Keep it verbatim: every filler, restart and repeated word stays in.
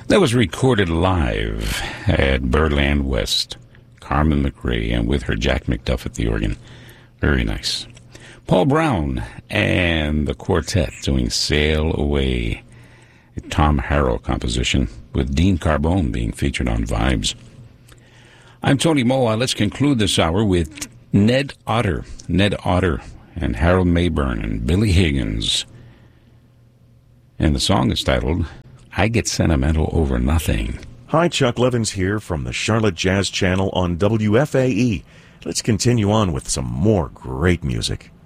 That was recorded live at Birdland West. Carmen McRae, and with her Jack McDuff at the organ. Very nice. Paul Brown and the quartet doing Sail Away, a Tom Harrell composition, with Dean Carbone being featured on Vibes. I'm Tony Moa. Let's conclude this hour with Ned Otter. Ned Otter and Harold Mayburn and Billy Higgins. And the song is titled, I Get Sentimental Over Nothing. Hi, Chuck Levins here from the Charlotte Jazz Channel on W F A E. Let's continue on with some more great music.